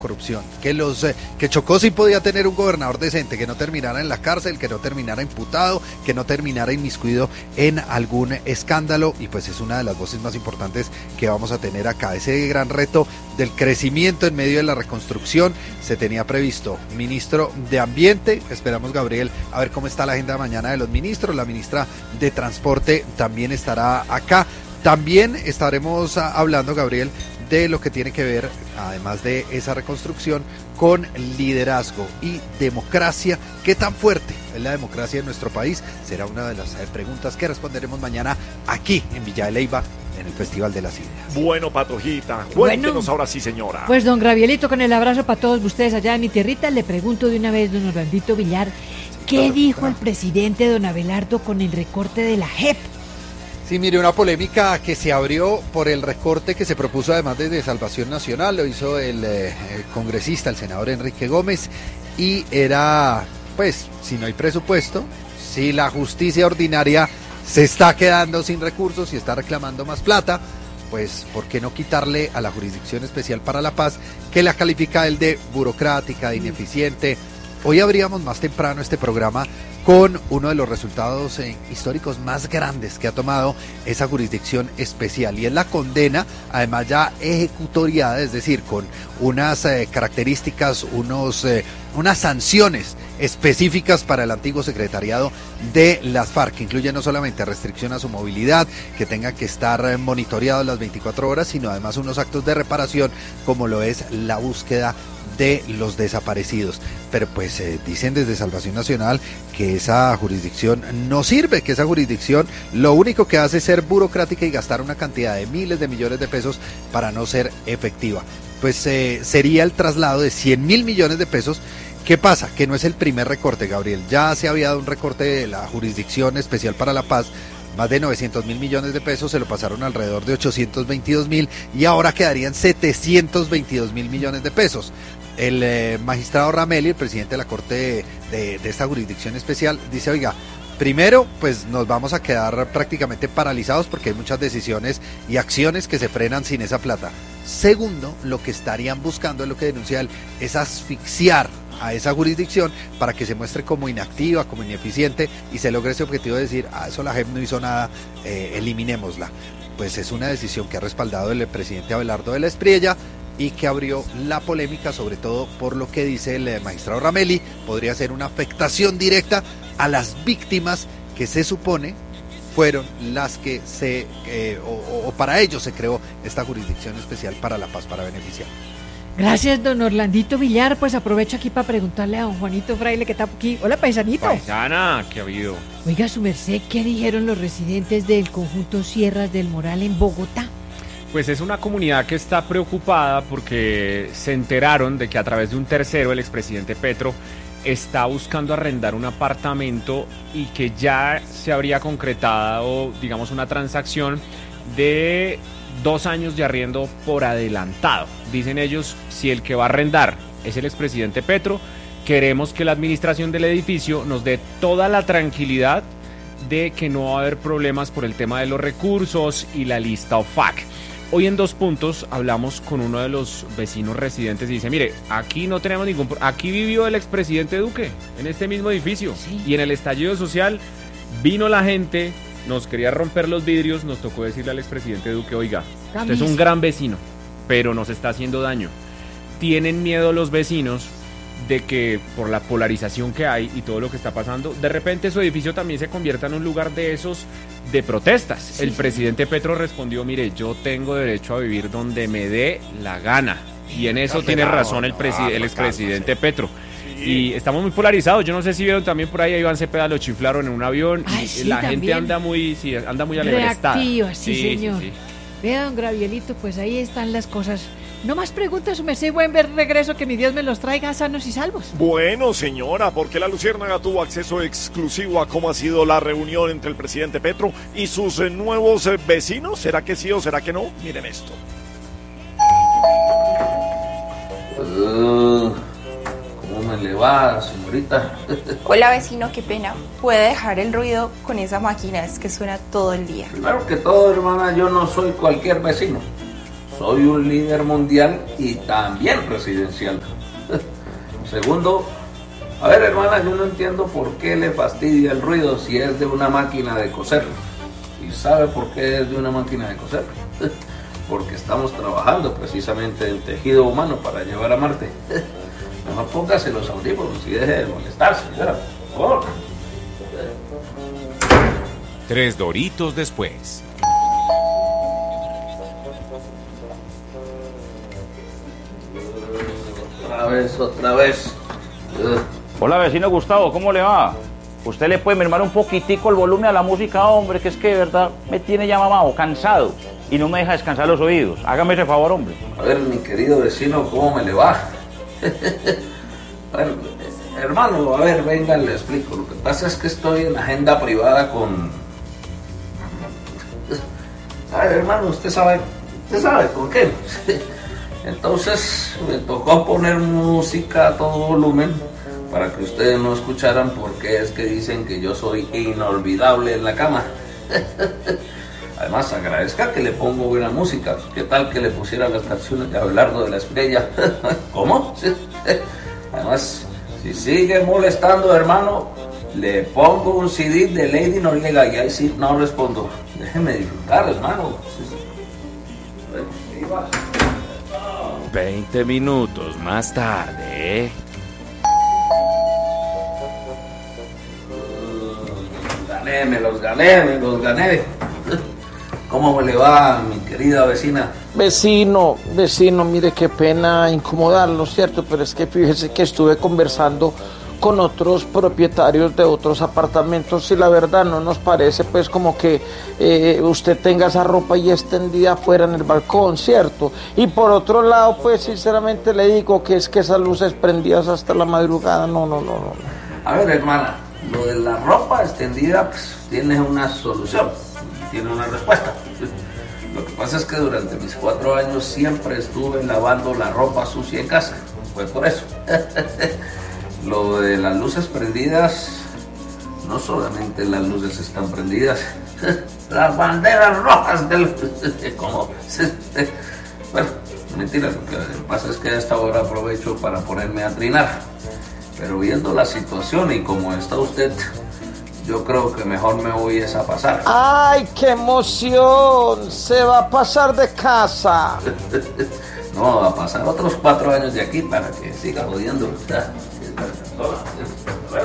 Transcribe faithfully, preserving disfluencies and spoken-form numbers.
corrupción, que los eh, que Chocó sí podía tener un gobernador decente, que no terminara en la cárcel, que no terminara imputado, que no terminara inmiscuido en algún escándalo, y pues es una de las voces más importantes que vamos a tener acá. Ese gran reto del crecimiento en medio de la reconstrucción. Se tenía previsto ministro de Ambiente, esperamos, Gabriel, a ver cómo está la agenda de mañana de los ministros. La ministra de Transporte también estará acá. También estaremos hablando, Gabriel, de lo que tiene que ver, además de esa reconstrucción, con liderazgo y democracia. ¿Qué tan fuerte es la democracia en nuestro país? Será una de las preguntas que responderemos mañana aquí en Villa de Leyva, en el Festival de las Ideas. Bueno, Patojita, cuéntenos bueno, ahora sí, señora. Pues, don Gabrielito, con el abrazo para todos ustedes allá en mi tierrita, le pregunto de una vez, don Orlandito Villar, ¿qué claro, dijo claro. el presidente don Abelardo con el recorte de la J E P? Sí, mire, una polémica que se abrió por el recorte que se propuso además desde Salvación Nacional, lo hizo el, eh, el congresista, el senador Enrique Gómez, y era, pues, si no hay presupuesto, si la justicia ordinaria se está quedando sin recursos y está reclamando más plata, pues, ¿por qué no quitarle a la Jurisdicción Especial para la Paz, que la califica él de burocrática, de ineficiente? Hoy abríamos más temprano este programa con uno de los resultados eh, históricos más grandes que ha tomado esa jurisdicción especial, y es la condena, además ya ejecutoriada, es decir, con unas eh, características, unos, eh, unas sanciones específicas para el antiguo secretariado de las FARC, que incluye no solamente restricción a su movilidad, que tenga que estar eh, monitoreado las veinticuatro horas, sino además unos actos de reparación, como lo es la búsqueda de los desaparecidos. Pero pues eh, dicen desde Salvación Nacional que esa jurisdicción no sirve, que esa jurisdicción lo único que hace es ser burocrática y gastar una cantidad de miles de millones de pesos para no ser efectiva. Pues eh, sería el traslado de cien mil millones de pesos. ¿Qué pasa? Que no es el primer recorte, Gabriel. Ya se había dado un recorte de la Jurisdicción Especial para la Paz, más de novecientos mil millones de pesos, se lo pasaron alrededor de ochocientos veintidós mil, y ahora quedarían setecientos veintidós mil millones de pesos. El eh, magistrado Ramelli, el presidente de la Corte de, de, de esta jurisdicción especial, dice, oiga, primero, pues nos vamos a quedar prácticamente paralizados porque hay muchas decisiones y acciones que se frenan sin esa plata. Segundo, lo que estarían buscando, es lo que denuncia él, es asfixiar a esa jurisdicción para que se muestre como inactiva, como ineficiente, y se logre ese objetivo de decir, ah, eso la J E P no hizo nada, eh, eliminémosla. Pues es una decisión que ha respaldado el presidente Abelardo de la Espriella y que abrió la polémica, sobre todo por lo que dice el magistrado Ramelli, podría ser una afectación directa a las víctimas que se supone fueron las que se, eh, o, o para ellos se creó esta Jurisdicción Especial para la Paz, para beneficiar. Gracias, don Orlandito Villar. Pues aprovecho aquí para preguntarle a don Juanito Fraile, que está aquí. Hola, paisanito. Paisana, ¿qué ha habido? Oiga, su merced, ¿qué dijeron los residentes del conjunto Sierras del Moral en Bogotá? Pues es una comunidad que está preocupada porque se enteraron de que a través de un tercero, el expresidente Petro, está buscando arrendar un apartamento y que ya se habría concretado, digamos, una transacción de dos años de arriendo por adelantado. Dicen ellos, si el que va a arrendar es el expresidente Petro, queremos que la administración del edificio nos dé toda la tranquilidad de que no va a haber problemas por el tema de los recursos y la lista O F A C. Hoy en Dos Puntos hablamos con uno de los vecinos residentes y dice, mire, aquí no tenemos ningún problema, aquí vivió el expresidente Duque, en este mismo edificio, sí. Y en el estallido social vino la gente, nos quería romper los vidrios, nos tocó decirle al expresidente Duque, oiga, usted es un gran vecino, pero nos está haciendo daño. Tienen miedo los vecinos de que por la polarización que hay y todo lo que está pasando, de repente su edificio también se convierta en un lugar de esos de protestas. Sí, el sí. presidente Petro respondió, mire, yo tengo derecho a vivir donde me dé la gana. Y en eso tiene razón el, preside- el expresidente Petro. Y estamos muy polarizados. Yo no sé si vieron también por ahí a Iván Cepeda, lo chiflaron en un avión. Ay, y sí, la también. gente anda muy, sí, anda muy alebrestada. Reactiva, sí, sí, señor. Sí, sí. Vea, don Gabrielito, pues ahí están las cosas. No más preguntas, su merced, buen ver regreso, que mi Dios me los traiga sanos y salvos. Bueno, señora, porque la Luciérnaga tuvo acceso exclusivo a cómo ha sido la reunión entre el presidente Petro y sus eh, nuevos eh, vecinos. ¿Será que sí o será que no? Miren esto. Uh, ¿Cómo me le va, señorita? Hola, vecino, qué pena. ¿Puede dejar el ruido con esa máquina? Es que suena todo el día. Primero que todo, hermana, yo no soy cualquier vecino. soy un líder mundial y también presidencial. Segundo, a ver, hermana, yo no entiendo por qué le fastidia el ruido si es de una máquina de coser. ¿Y sabe por qué es de una máquina de coser? Porque estamos trabajando precisamente en tejido humano para llevar a Marte. Mejor póngase los audífonos y deje de molestarse, señora, por favor. Tres Doritos después. Otra vez, otra vez. Hola, vecino Gustavo, ¿cómo le va? Usted le puede mermar un poquitico el volumen a la música, hombre, que es que de verdad me tiene ya mamado, cansado, y no me deja descansar los oídos. Hágame ese favor, hombre. A ver, mi querido vecino, ¿cómo me le va? A ver, hermano, a ver, venga, le explico. Lo que pasa es que estoy en agenda privada con... A ver, hermano, usted sabe, usted sabe por qué. Entonces me tocó poner música a todo volumen para que ustedes no escucharan porque es que dicen que yo soy inolvidable en la cama. Además, agradezca que le pongo buena música. ¿Qué tal que le pusiera las canciones de Abelardo de la Espriella? ¿Cómo? Además, si sigue molestando, hermano, le pongo un C D de Lady Noriega y ahí sí no respondo. Déjeme disfrutar, hermano. Ahí va. Veinte minutos más tarde. Gané, me los gané, me los gané. ¿Cómo me le va, mi querida vecina? Vecino, vecino, mire qué pena incomodarlo, ¿cierto? Pero es que fíjese que estuve conversando con otros propietarios de otros apartamentos y la verdad no nos parece pues como que eh, usted tenga esa ropa ahí extendida afuera en el balcón, ¿cierto? Y por otro lado, pues sinceramente le digo que es que esas luces prendidas hasta la madrugada, no, no, no, no. A ver, hermana, lo de la ropa extendida pues tiene una solución, tiene una respuesta. Lo que pasa es que durante mis cuatro años siempre estuve lavando la ropa sucia en casa, pues por eso. Lo de las luces prendidas, no solamente las luces están prendidas, las banderas rojas del... ¿Cómo? Bueno, mentira, lo que pasa es que a esta hora aprovecho para ponerme a trinar. Pero viendo la situación y como está usted, yo creo que mejor me voy a pasar. ¡Ay, qué emoción! Se va a pasar de casa. No, va a pasar otros cuatro años de aquí para que siga jodiendo.